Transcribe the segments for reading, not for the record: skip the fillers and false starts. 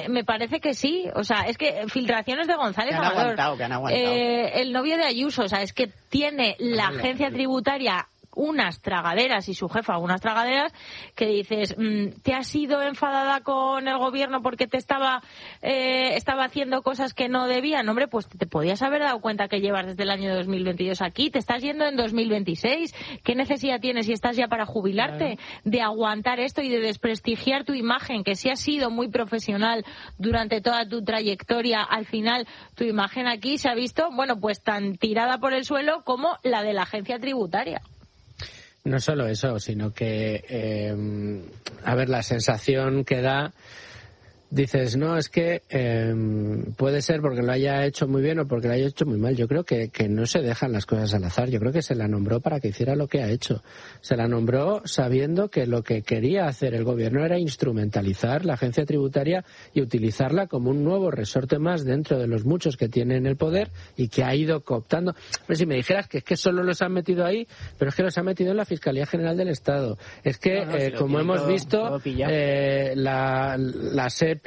me parece que sí. O sea, es que filtraciones de González que han aguantado. El novio de Ayuso, o sea, es que tiene la agencia tributaria unas tragaderas y su jefa algunas tragaderas que dices, ¿te has ido enfadada con el gobierno porque te estaba haciendo cosas que no debían? Hombre, pues te podías haber dado cuenta que llevas desde el año 2022 aquí, te estás yendo en 2026. ¿Qué necesidad tienes si estás ya para jubilarte de aguantar esto y de desprestigiar tu imagen? Que si has sido muy profesional durante toda tu trayectoria, al final tu imagen aquí se ha visto, bueno, pues tan tirada por el suelo como la de la agencia tributaria. No solo eso, sino que, la sensación que da, dices, no, es que puede ser porque lo haya hecho muy bien o porque lo haya hecho muy mal. Yo creo que no se dejan las cosas al azar. Yo creo que se la nombró para que hiciera lo que ha hecho. Se la nombró sabiendo que lo que quería hacer el gobierno era instrumentalizar la agencia tributaria y utilizarla como un nuevo resorte más dentro de los muchos que tiene en el poder y que ha ido cooptando. Pero si me dijeras que es que solo los han metido ahí, pero es que los han metido en la Fiscalía General del Estado. Es que, como hemos visto, la SEP,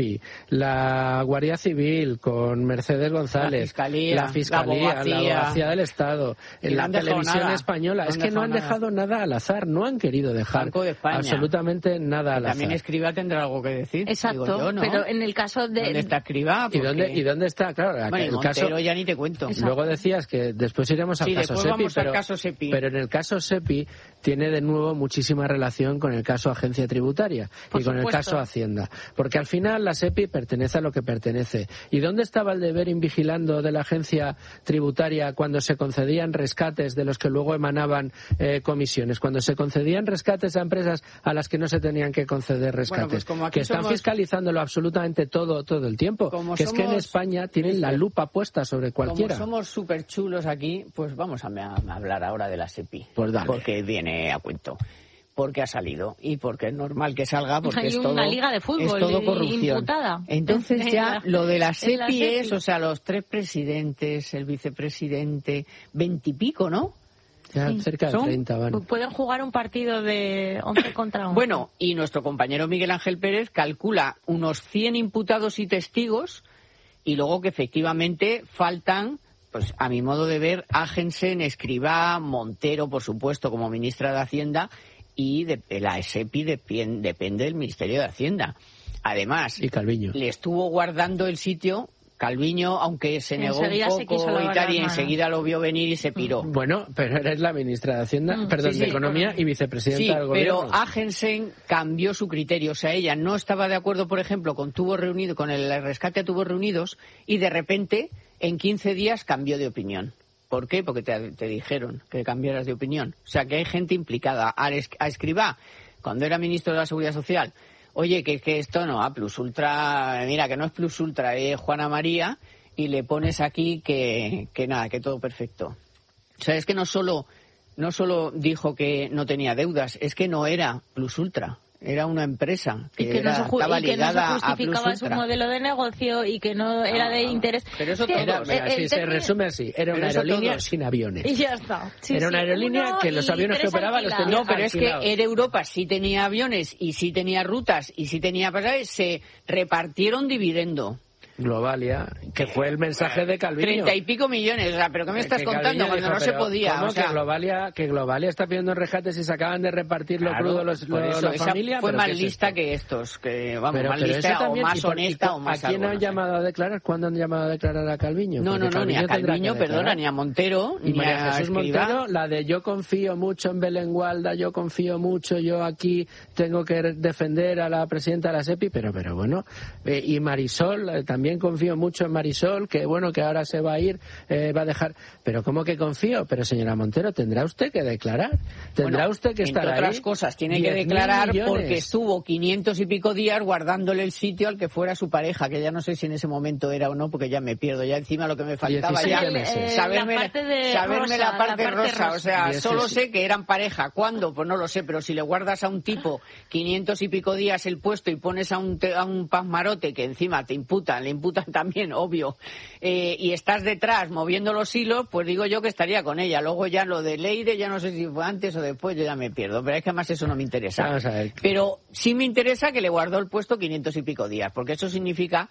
la Guardia Civil con Mercedes González, la Fiscalía, la Abogacía del Estado, la Televisión Española, es que no han dejado nada al azar, no han querido dejar absolutamente nada al azar. También Escrivá tendrá algo que decir. Exacto, digo yo, ¿no? Pero en el caso de... ¿Dónde está Escrivá? ¿Y dónde está? Claro, el caso ya ni te cuento. Exacto. Luego decías que después iremos al caso SEPI, pero en el caso SEPI tiene de nuevo muchísima relación con el caso Agencia Tributaria y con el caso Hacienda, porque al final la SEPI pertenece a lo que pertenece. ¿Y dónde estaba el deber vigilando de la agencia tributaria cuando se concedían rescates de los que luego emanaban comisiones? Cuando se concedían rescates a empresas a las que no se tenían que conceder rescates, que están fiscalizándolo absolutamente todo el tiempo. Que es que en España tienen la lupa puesta sobre cualquiera. Como somos súper chulos aquí, pues vamos a hablar ahora de la SEPI. Pues dale. Porque viene a cuento. Porque ha salido y porque es normal que salga, porque hay una liga de fútbol, es todo corrupción. Imputada. Entonces ya lo de la SEPI es, o sea, los 3 presidentes, el vicepresidente, 20 y pico, ¿no? Ya cerca de 30 van. Pueden jugar un partido de 11 contra 11. Bueno, y nuestro compañero Miguel Ángel Pérez calcula unos 100 imputados y testigos y luego que efectivamente faltan, pues a mi modo de ver, Agensen, Escrivá, Montero, por supuesto, como ministra de Hacienda, y de la SEPI depende del Ministerio de Hacienda. Además, y Calviño le estuvo guardando el sitio. Calviño, aunque se negó un poco y tal, y enseguida lo vio venir y se piró. Bueno, pero eres la ministra de Hacienda, de Economía y vicepresidenta del Gobierno. Pero Agensen cambió su criterio. O sea, ella no estaba de acuerdo, por ejemplo, con el rescate a Tubos Reunidos y de repente, en 15 días, cambió de opinión. ¿Por qué? Porque te dijeron que cambiaras de opinión. O sea, que hay gente implicada. A Escrivá, cuando era ministro de la Seguridad Social, oye, que esto no, Plus Ultra, mira, que no es Plus Ultra, es Juana María, y le pones aquí que nada, que todo perfecto. O sea, es que no solo dijo que no tenía deudas, es que no era Plus Ultra. Era una empresa que estaba ligada a Plus Ultra. Su modelo de negocio y que no era de interés. Pero eso se resume así. Era una aerolínea sin aviones. Y ya está. Era una aerolínea que los aviones que operaba los tenía No, pero alquilados. Es que Air Europa sí tenía aviones y sí tenía rutas y sí tenía pasajes. Se repartieron dividendo. Globalia, que fue el mensaje de Calviño. 30 y pico millones, o sea, ¿pero qué me estás contando? Cuando no se podía. ¿Cómo? O sea, que Globalia está pidiendo rescates y se acaban de repartir lo crudo la familia. Fue más lista que estos, que vamos, más lista o más honesta o más. ¿A quién han llamado a declarar? ¿Cuándo han llamado a declarar a Calviño? No, ni a Calviño, perdona, ni a Montero, ni a Jesús Montero, la de yo confío mucho en Belén Gualda, yo confío mucho, yo aquí tengo que defender a la presidenta de la SEPI, pero bueno, y Marisol, también confío mucho en Marisol, que bueno, que ahora se va a ir, va a dejar. Pero ¿cómo que confío? Pero señora Montero, tendrá usted que declarar. Tendrá usted que estar ahí. Entre otras cosas, tiene que declarar porque estuvo 500 y pico días guardándole el sitio al que fuera su pareja, que ya no sé si en ese momento era o no, porque ya me pierdo. Ya encima lo que me faltaba ya saberme la parte rosa. O sea, solo sé que eran pareja. ¿Cuándo? Pues no lo sé, pero si le guardas a un tipo 500 y pico días el puesto y pones a un pasmarote que encima le imputan también, obvio, y estás detrás moviendo los hilos, pues digo yo que estaría con ella. Luego ya lo de Leire, ya no sé si fue antes o después, yo ya me pierdo, pero es que además eso no me interesa. Vamos a ver. Pero sí me interesa que le guardó el puesto 500 y pico días, porque eso significa